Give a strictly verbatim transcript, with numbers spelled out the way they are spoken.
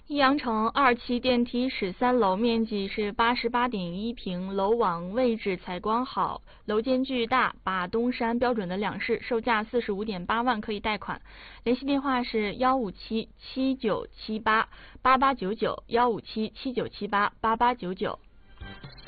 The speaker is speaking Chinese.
益阳城二期电梯十三楼，面积是八十八点一平，楼网位置采光好，楼间距大，把东山标准的两室，售价四十五点八万，可以贷款。联系电话是幺五七七九七八八八九九，幺五七七九七八八八九九。